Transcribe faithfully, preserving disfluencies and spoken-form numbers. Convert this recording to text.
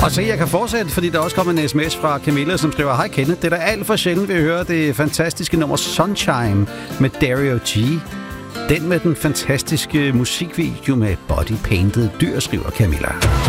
Og så jeg kan fortsætte, fordi der også kommer en sms fra Camilla, som skriver: Hej Kenneth, det er da alt for sjældent, vi hører det fantastiske nummer Sunshine med Dario G. Den med den fantastiske musikvideo med body painted dyr, skriver Camilla.